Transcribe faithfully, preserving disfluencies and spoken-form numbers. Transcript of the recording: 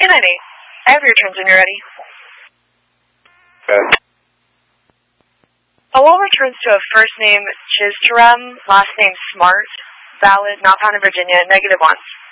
ten ninety. I have your turns when you're ready. Okay. Hello returns to a first name Chisram, last name Smart, valid, not found in Virginia, negative one.